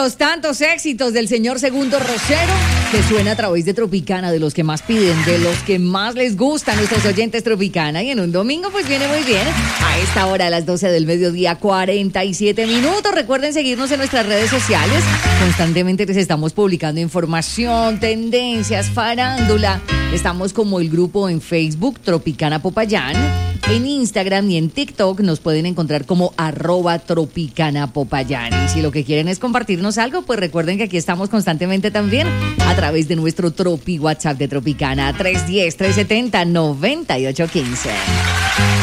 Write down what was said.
tantos éxitos del señor Segundo Rosero, que suena a través de Tropicana, de los que más piden, de los que más les gusta a nuestros oyentes Tropicana. Y en un domingo pues viene muy bien. A esta hora, a las 12 del mediodía, 47 minutos. Recuerden seguirnos en nuestras redes sociales. Constantemente les estamos publicando información, tendencias, farándula. Estamos como el grupo en Facebook, Tropicana Popayán. En Instagram y en TikTok nos pueden encontrar como @Tropicana Popayán. Y si lo que quieren es compartirnos algo, pues recuerden que aquí estamos constantemente también a través de nuestro Tropi WhatsApp de Tropicana, 310-370-9815.